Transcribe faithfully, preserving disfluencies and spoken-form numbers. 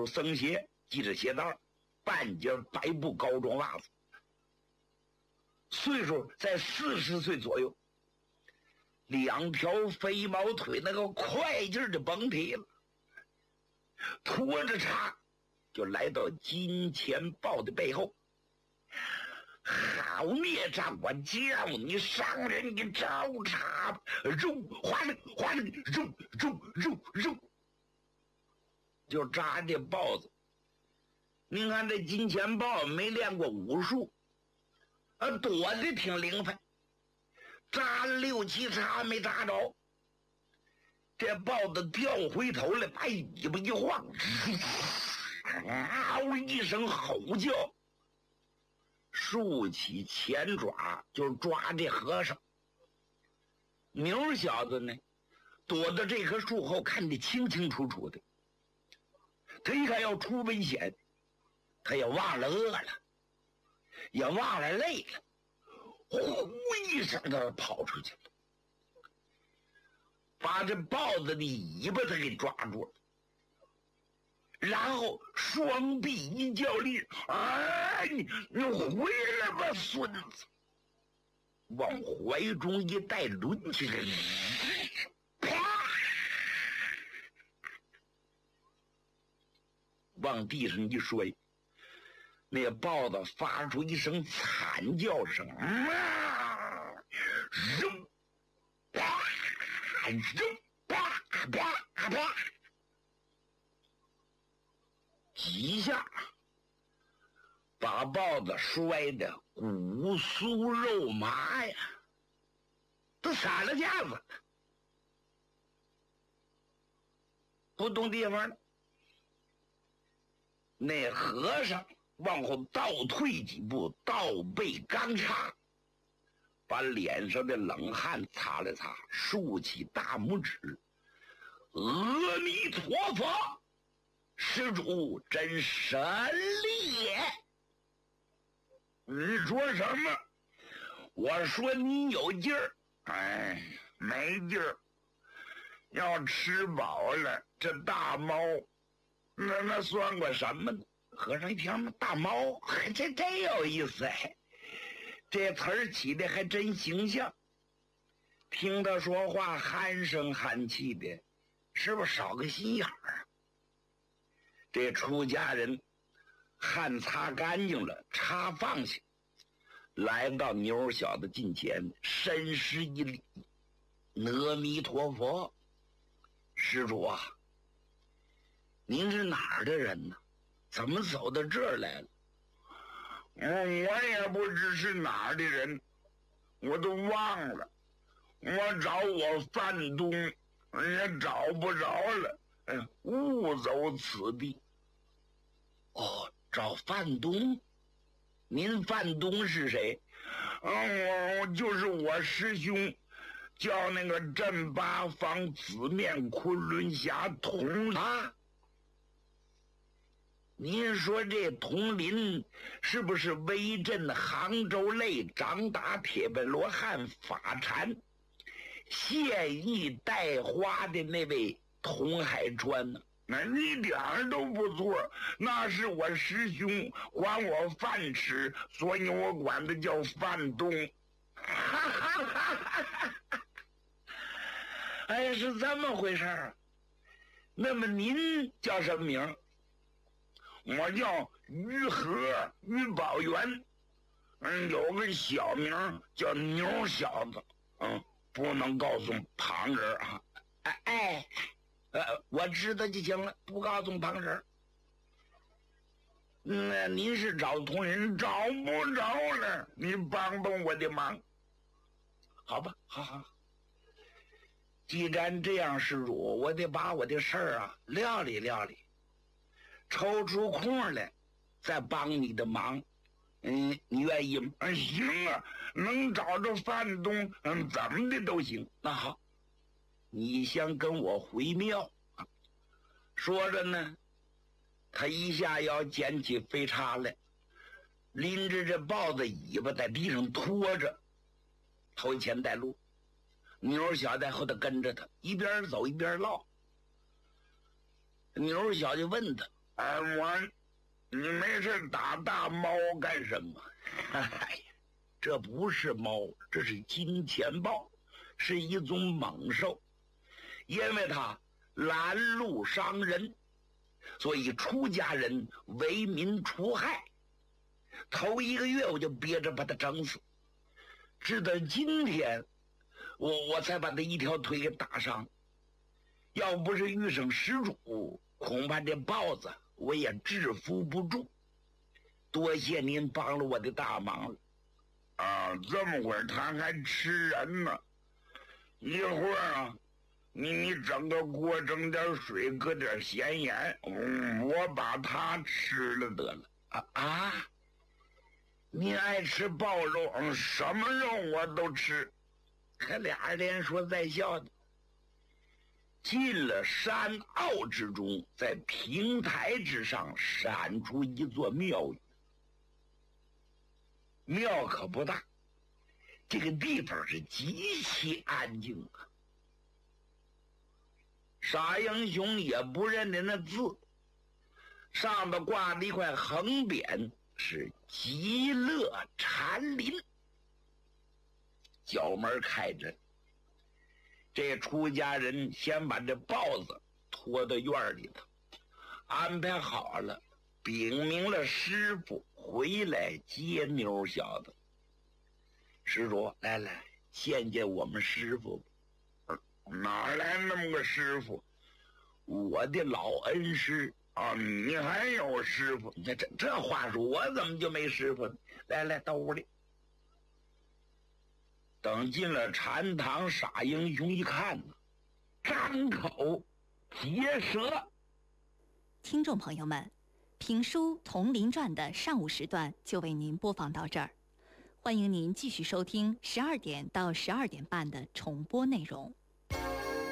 僧鞋，系着鞋带，半截白布高装袜子，岁数在四十岁左右，两条飞毛腿那个快劲的蹦提了，拖着茶就来到金钱豹的背后。好孽障，我叫你上人给找茬，肉哗啦哗啦，肉肉肉肉，就扎这豹子。您看这金钱豹没练过武术，啊，躲得挺灵快，扎了六七茬没扎着。这豹子掉回头来，把尾巴一晃，嗷一声吼叫，竖起前爪就抓这和尚。牛小子呢，躲到这棵树后，看得清清楚楚的。他一看要出危险，他也忘了饿了，也忘了累了，呼一声他跑出去了，把这豹子的尾巴他给抓住了，然后双臂一较力，哎，你你回来吧，孙子！往怀中一带，抡起来，啪，往地上一摔。那豹子发出一声惨叫声，啊，扔，啪，扔，啪啪啪，几下把豹子摔得骨酥肉麻呀，都散了架子，不动地方了。那和尚往后倒退几步，倒背刚插，把脸上的冷汗擦了擦，竖起大拇指，阿弥陀佛，施主真神力也。你说什么？我说你有劲儿，哎，没劲儿。要吃饱了，这大猫，那那算个什么呢？和尚一听，大猫，这真有意思哎，这词儿起的还真形象。听他说话鼾声鼾气的，是不是少个心眼儿啊？这出家人汗擦干净了，茶放下，来到牛小子近前，深施一礼：阿弥陀佛，施主啊，您是哪儿的人呢？怎么走到这儿来了？我我也不知是哪儿的人，我都忘了。我找我范东也找不着了，嗯，误走此地。哦，找范东？您范东是谁？嗯，我就是我师兄，叫那个镇八方紫面昆仑侠佟啊。您说这佟林是不是威震杭州类掌打铁背罗汉法禅现役带花的那位佟海川呢？那一点儿都不错，那是我师兄管我饭吃，所以我管他叫范东。哎，是这么回事儿。那么您叫什么名？我叫于和，于宝元，嗯，有个小名叫牛小子，嗯，不能告诉旁人啊。哎哎，呃，我知道就行了，不告诉旁人。那、嗯、您是找同人，找不着了，你帮帮我的忙，好吧？好好。既然这样，施主，我得把我的事儿啊料理料理。抽出空来再帮你的忙，嗯，你愿意吗？嗯，行啊，能找着范东，嗯，怎么的都行。那好，你先跟我回庙。说着呢，他一下要捡起飞叉来，拎着这豹子尾巴在地上拖着，头前带路，牛小在后头跟着他，一边走一边唠。牛小就问他： 二毛，你没事打大猫干什么？哎呀，这不是猫，这是金钱豹，是一种猛兽，因为它拦路伤人，所以出家人为民除害。头一个月我就憋着把它整死，直到今天我我才把他一条腿给打伤。要不是遇上施主，恐怕这豹子我也制服不住。多谢您帮了我的大忙了。啊，这么会儿他还吃人呢？一会儿啊，你你整个锅，整点水，搁点咸盐，嗯，我把它吃了得了。啊啊！你爱吃豹肉，嗯，什么肉我都吃。可俩人连说带笑的，进了山坳之中，在平台之上闪出一座庙宇。庙可不大，这个地方是极其安静啊。傻英雄也不认得那字，上头挂了一块横匾，是极乐禅林。角门开着，这出家人先把这豹子拖到院里头，安排好了，禀明了师傅回来接妞小子。施主，来来，见见我们师傅。哪来那么个师傅？我的老恩师啊！你还有师傅？你看这这话说，我怎么就没师傅呢？来来，到屋里。等进了禅堂，傻英雄一看呢，张口结舌。 听众朋友们，评书《铜林传》的上午时段就为您播放到这儿，欢迎您继续收听十二点到十二点半的重播内容。